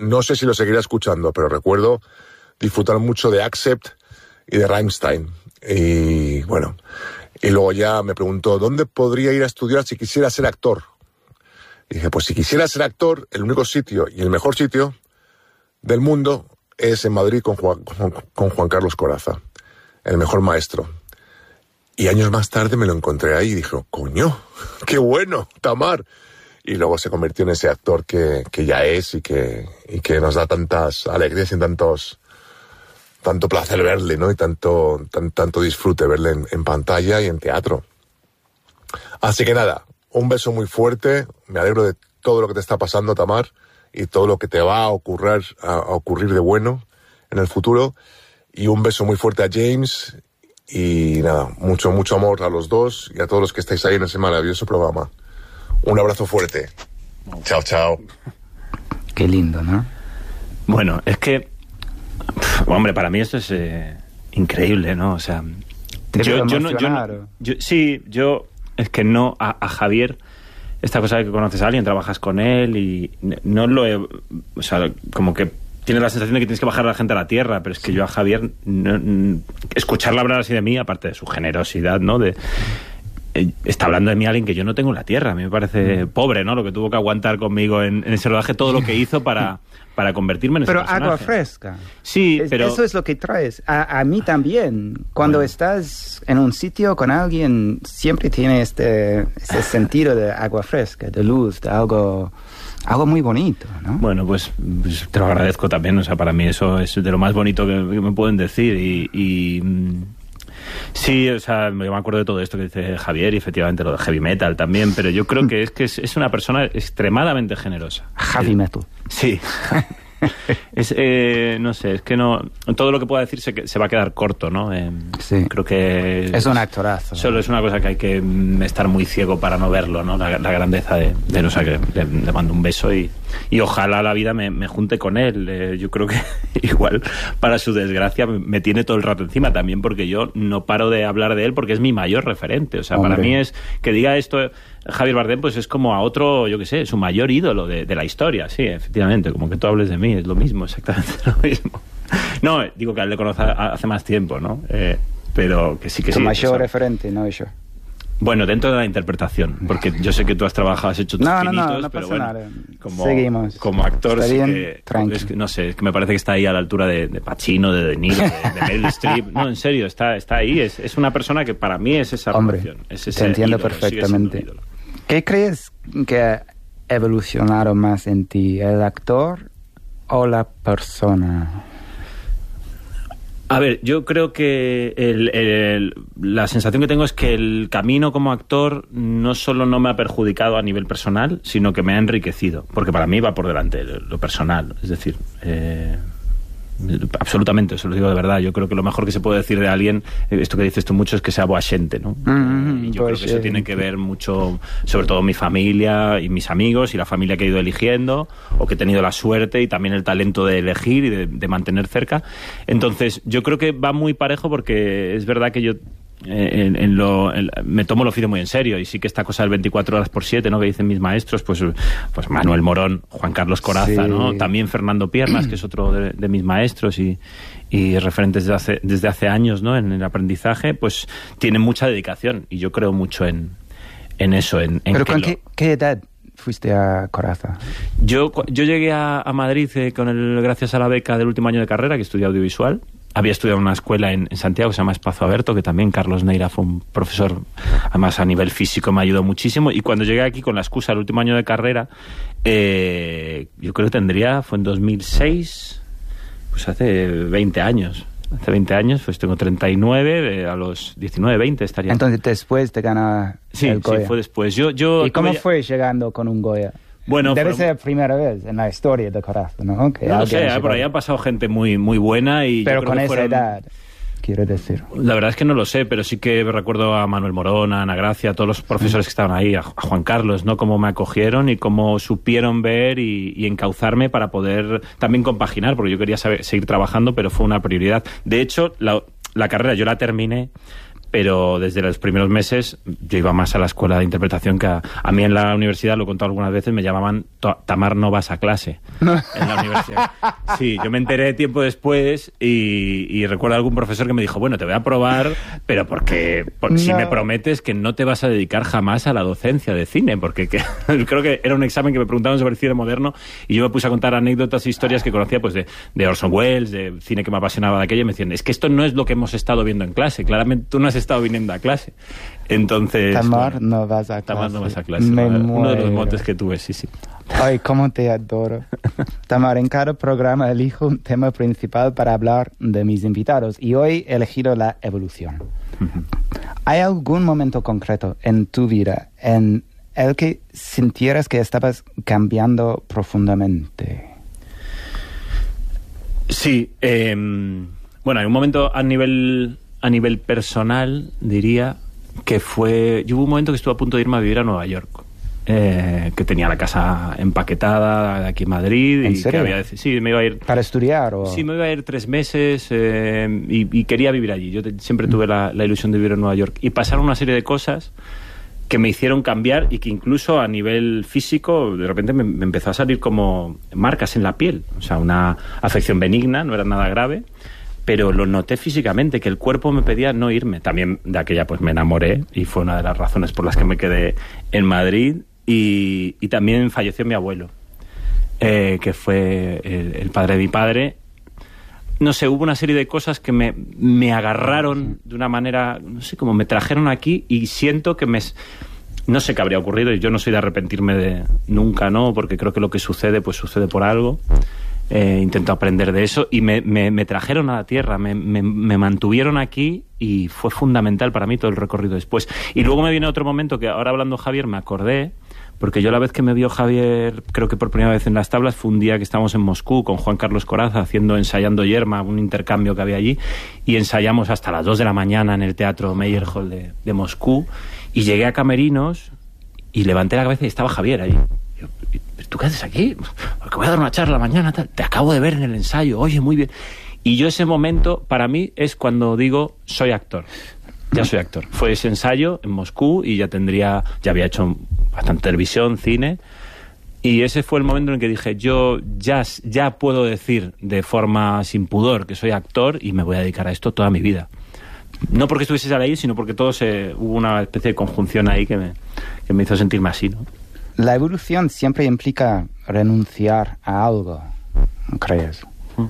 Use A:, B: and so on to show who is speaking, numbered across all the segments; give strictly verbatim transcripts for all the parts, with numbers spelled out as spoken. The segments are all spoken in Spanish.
A: no sé si lo seguiré escuchando, pero recuerdo disfrutar mucho de Accept y de Rammstein. Y bueno, y luego ya me preguntó, ¿dónde podría ir a estudiar si quisiera ser actor? Y dije, pues si quisiera ser actor, el único sitio y el mejor sitio del mundo es en Madrid con Juan, con Juan Carlos Corazza, el mejor maestro. Y años más tarde me lo encontré ahí y dije, coño, qué bueno, Tamar. Y luego se convirtió en ese actor que, que ya es y que, y que nos da tantas alegrías y tantos, tanto placer verle, ¿no? Y tanto, tan, tanto disfrute verle en, en pantalla y en teatro. Así que nada, un beso muy fuerte. Me alegro de todo lo que te está pasando, Tamar, y todo lo que te va a ocurrir, a, a ocurrir de bueno en el futuro. Y un beso muy fuerte a James. Y nada, mucho, mucho amor a los dos y a todos los que estáis ahí en ese maravilloso programa. Un abrazo fuerte. Chao, chao.
B: Qué lindo, ¿no?
C: Bueno, es que, pff, hombre, para mí esto es eh, increíble, ¿no? O sea, yo, yo, no, yo, no, yo sí, yo es que no a, a Javier, esta cosa de que conoces a alguien, trabajas con él y no lo he, o sea, como que tienes la sensación de que tienes que bajar a la gente a la tierra, pero es que yo a Javier, no, no, escucharla hablar así de mí, aparte de su generosidad, ¿no? De, eh, está hablando de mí alguien que yo no tengo en la tierra. A mí me parece pobre, ¿no? Lo que tuvo que aguantar conmigo en, en ese rodaje, todo lo que hizo para, para convertirme en ese
B: pero
C: personaje.
B: Pero agua fresca.
C: Sí,
B: es,
C: pero...
B: Eso es lo que traes. A, a mí también. Cuando bueno. estás en un sitio con alguien, siempre tiene este, este sentido de agua fresca, de luz, de algo... Algo muy bonito, ¿no?
C: Bueno, pues, pues te lo agradezco también. O sea, para mí eso es de lo más bonito que, que me pueden decir. Y, y sí, o sea, yo me acuerdo de todo esto que dice Javier y efectivamente lo de heavy metal también. Pero yo creo que es que es, es una persona extremadamente generosa.
B: Heavy metal.
C: Sí. Es, eh, no sé, es que no todo lo que pueda decir se, se va a quedar corto, ¿no? Eh,
B: sí.
C: Creo que
B: es, es un actorazo.
C: Solo es una cosa que hay que estar muy ciego para no verlo, ¿no? La, la grandeza de, de no sé, que le, le mando un beso y, y ojalá la vida me, me junte con él. Eh, yo creo que igual, para su desgracia, me, me tiene todo el rato encima también, porque yo no paro de hablar de él porque es mi mayor referente. O sea, Hombre. Para mí es que diga esto Javier Bardem, pues es como a otro, yo qué sé, su mayor ídolo de, de la historia. Sí, efectivamente, como que tú hables de mí, es lo mismo, exactamente lo mismo. No, digo que a él le conozco hace más tiempo, ¿no? Eh, pero que sí que
B: tu
C: sí.
B: Tu mayor
C: o sea,
B: referente, no yo.
C: Bueno, dentro de la interpretación, porque yo sé que tú has trabajado, has hecho tus
B: no,
C: pinitos,
B: no, no, no
C: pero
B: pasa
C: bueno,
B: nada.
C: como,
B: Seguimos.
C: como actor
B: Está
C: sí
B: bien,
C: que,
B: tranqui.
C: es que, no sé, es que me parece que está ahí a la altura de, de Pacino, de De Niro, de, de Meryl Streep. No, en serio, está, está ahí, es, es una persona que para mí es esa
B: Hombre,
C: relación, es ese
B: te entiendo
C: ídolo,
B: perfectamente. ¿Qué crees que ha evolucionado más en ti, el actor o la persona?
C: A ver, yo creo que el, el, la sensación que tengo es que el camino como actor no solo no me ha perjudicado a nivel personal, sino que me ha enriquecido, porque para mí va por delante lo personal, es decir, eh, absolutamente, eso lo digo de verdad. Yo creo que lo mejor que se puede decir de alguien, esto que dices tú mucho, es que sea boa xente, ¿no? Mm-hmm, y yo creo que eso tiene que ver mucho, sobre todo mi familia y mis amigos y la familia que he ido eligiendo o que he tenido la suerte y también el talento de elegir y de, de mantener cerca. Entonces yo creo que va muy parejo, porque es verdad que yo En, en lo, en, me tomo el oficio muy en serio, y sí que esta cosa del veinticuatro horas por siete, ¿no?, que dicen mis maestros, pues, pues Manuel Morón, Juan Carlos Corazza, sí. ¿no? También Fernando Piernas, que es otro de, de mis maestros y, y referentes desde hace, desde hace años, ¿no?, en el aprendizaje, pues tienen mucha dedicación, y yo creo mucho en, en eso. En, en
B: ¿Pero con
C: lo...
B: qué, qué edad fuiste a Corazza?
C: Yo, yo llegué a, a Madrid eh, con el, gracias a la beca del último año de carrera, que estudié audiovisual. Había estudiado en una escuela en, en Santiago que se llama Espacio Aberto, que también Carlos Neira fue un profesor, además a nivel físico me ayudó muchísimo. Y cuando llegué aquí con la excusa del último año de carrera, eh, yo creo que tendría, fue en dos mil seis, pues hace veinte años. Hace veinte años, pues tengo treinta y nueve, a los diecinueve, veinte estaría.
B: Entonces después te gana
C: sí,
B: el Goya.
C: Sí, fue después. Yo, yo
B: ¿Y cómo
C: ya...
B: fue llegando con un Goya?
C: Bueno,
B: debe
C: pero...
B: ser la primera vez en la historia de Corazza, ¿no? Que
C: no lo sé, por ahí ha pasado gente muy muy buena y
B: pero
C: yo creo
B: con
C: que
B: esa
C: fueron...
B: edad, quiero decir.
C: La verdad es que no lo sé, pero sí que recuerdo a Manuel Morón, a Ana Gracia, a todos los profesores que estaban ahí, a Juan Carlos, ¿no?, cómo me acogieron y cómo supieron ver y, y encauzarme para poder también compaginar, porque yo quería saber, seguir trabajando, pero fue una prioridad. De hecho, la, la carrera yo la terminé pero desde los primeros meses yo iba más a la escuela de interpretación que a, a mí en la universidad, lo he contado algunas veces, me llamaban Tamar, no vas a clase en la universidad. Sí, yo me enteré tiempo después y, y recuerdo algún profesor que me dijo, bueno, te voy a probar, pero porque por, no. si me prometes que no te vas a dedicar jamás a la docencia de cine, porque que, creo que era un examen que me preguntaban sobre cine moderno y yo me puse a contar anécdotas e historias que conocía pues de, de Orson Welles, de cine que me apasionaba de aquello, y me decían, es que esto no es lo que hemos estado viendo en clase, claramente tú no has estado viniendo a clase. Entonces,
B: Tamar,
C: bueno,
B: no vas a clase.
C: Tamar, no vas a clase.
B: Me
C: Uno
B: muero.
C: de los motes que tuve, sí, sí.
B: Ay, cómo te adoro. Tamar, en cada programa elijo un tema principal para hablar de mis invitados y hoy he elegido la evolución. Uh-huh. ¿Hay algún momento concreto en tu vida en el que sintieras que estabas cambiando profundamente?
C: Sí, eh, bueno, hay un momento a nivel a nivel personal, diría, que fue... Yo hubo un momento que estuve a punto de irme a vivir a Nueva York, eh, que tenía la casa empaquetada aquí en Madrid.
B: ¿En
C: y
B: serio?
C: Que había, sí, me iba a ir...
B: ¿Para estudiar o...?
C: Sí, me iba a ir tres meses eh, y, y quería vivir allí. Yo te, siempre tuve la, la ilusión de vivir en Nueva York. Y pasaron una serie de cosas que me hicieron cambiar y que incluso a nivel físico de repente me, me empezó a salir como marcas en la piel. O sea, una afección benigna, no era nada grave, pero lo noté físicamente, que el cuerpo me pedía no irme. También de aquella pues me enamoré y fue una de las razones por las que me quedé en Madrid. Y, y también falleció mi abuelo, eh, que fue el, el padre de mi padre. No sé, hubo una serie de cosas que me, me agarraron de una manera, no sé, como me trajeron aquí y siento que me... No sé qué habría ocurrido y yo no soy de arrepentirme de nunca, ¿no? Porque creo que lo que sucede, pues sucede por algo. Eh, intento aprender de eso y me, me, me trajeron a la tierra, me, me, me mantuvieron aquí y fue fundamental para mí todo el recorrido después. Y luego me viene otro momento que ahora hablando Javier me acordé, porque yo la vez que me vio Javier, creo que por primera vez en las tablas, fue un día que estábamos en Moscú con Juan Carlos Corazza haciendo Ensayando Yerma, un intercambio que había allí, y ensayamos hasta las dos de la mañana en el Teatro Meyerhold de, de Moscú, y llegué a Camerinos y levanté la cabeza y estaba Javier allí. Yo, ¿tú qué haces aquí? Porque voy a dar una charla mañana, tal. Te acabo de ver en el ensayo, oye, muy bien. Y yo ese momento, para mí, es cuando digo, soy actor. Ya soy actor. Fue ese ensayo en Moscú y ya tendría, ya había hecho bastante televisión, cine, y ese fue el momento en el que dije, yo ya, ya puedo decir de forma sin pudor que soy actor y me voy a dedicar a esto toda mi vida. No porque estuviese ahí, sino porque todo se, hubo una especie de conjunción ahí que me, que me hizo sentirme así, ¿no?
B: La evolución siempre implica renunciar a algo, ¿crees?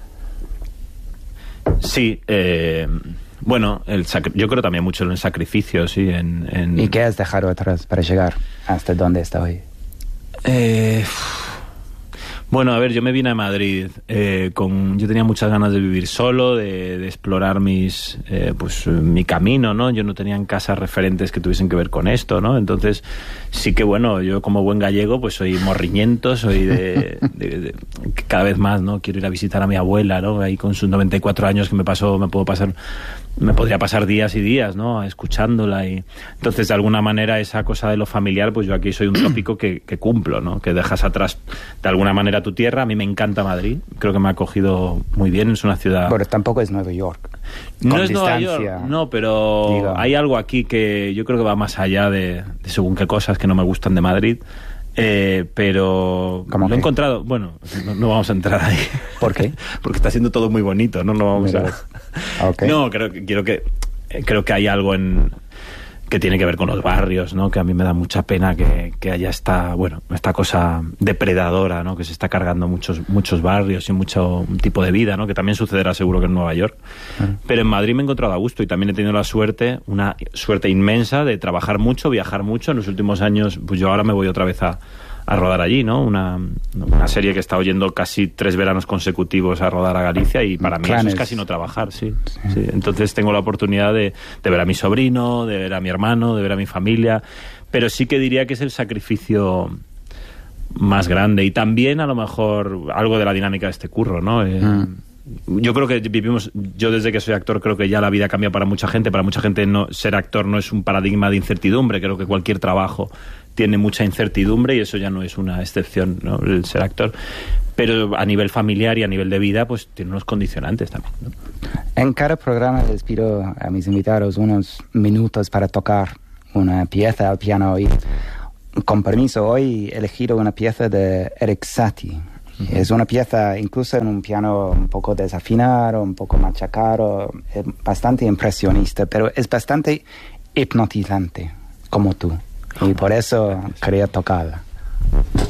C: Sí, eh... Bueno, el sacri- yo creo también mucho en el sacrificio, sí. En, en...
B: ¿Y qué has dejado atrás para llegar hasta donde está hoy?
C: Eh, bueno, a ver, yo me vine a Madrid eh, con... Yo tenía muchas ganas de vivir solo, de, de explorar mis, eh, pues, mi camino, ¿no? Yo no tenía en casa referentes que tuviesen que ver con esto, ¿no? Entonces, sí que, bueno, yo como buen gallego, pues soy morriñento, soy de... de, de cada vez más, ¿no? Quiero ir a visitar a mi abuela, ¿no? Ahí con sus noventa y cuatro años que me pasó, me puedo pasar... me podría pasar días y días, ¿no? Escuchándola y... Entonces, de alguna manera, esa cosa de lo familiar, pues yo aquí soy un tópico que, que cumplo, ¿no? Que dejas atrás, de alguna manera, tu tierra. A mí me encanta Madrid. Creo que me ha acogido muy bien. Es una ciudad...
B: Bueno, tampoco es Nueva York.
C: No
B: Con
C: es Nueva
B: distancia,
C: York, no, pero
B: digo.
C: Hay algo aquí que yo creo que va más allá de, de según qué cosas que no me gustan de Madrid. Eh, pero lo
B: qué?
C: he encontrado, bueno, no, no vamos a entrar ahí.
B: ¿Por qué?
C: Porque está siendo todo muy bonito, no lo vamos
B: Mira.
C: a...
B: Okay.
C: No, creo que quiero que eh, creo que hay algo en que tiene que ver con los barrios, ¿no? Que a mí me da mucha pena que, que haya esta, bueno, esta cosa depredadora, ¿no? Que se está cargando muchos muchos barrios y mucho tipo de vida, ¿no? Que también sucederá seguro que en Nueva York. Uh-huh. Pero en Madrid me he encontrado a gusto y también he tenido la suerte, una suerte inmensa de trabajar mucho, viajar mucho. En los últimos años, pues yo ahora me voy otra vez a a rodar allí, ¿no? Una, una serie que he estado yendo casi tres veranos consecutivos a rodar a Galicia y para mí
B: Planes.
C: Eso es casi no trabajar, sí, sí. sí. Entonces tengo la oportunidad de, de ver a mi sobrino, de ver a mi hermano, de ver a mi familia, pero sí que diría que es el sacrificio más grande y también a lo mejor algo de la dinámica de este curro, ¿no? Eh, mm. Yo creo que vivimos, yo desde que soy actor creo que ya la vida cambia para mucha gente, para mucha gente no, ser actor no es un paradigma de incertidumbre, creo que cualquier trabajo tiene mucha incertidumbre y eso ya no es una excepción, ¿no?, el ser actor. Pero a nivel familiar y a nivel de vida, pues tiene unos condicionantes también, ¿no?
B: En cada programa les pido a mis invitados unos minutos para tocar una pieza al piano y, con permiso, hoy he elegido una pieza de Erik Satie. Uh-huh. Es una pieza, incluso en un piano un poco desafinado, un poco machacado, bastante impresionista, pero es bastante hipnotizante, como tú. Y por eso quería tocarla.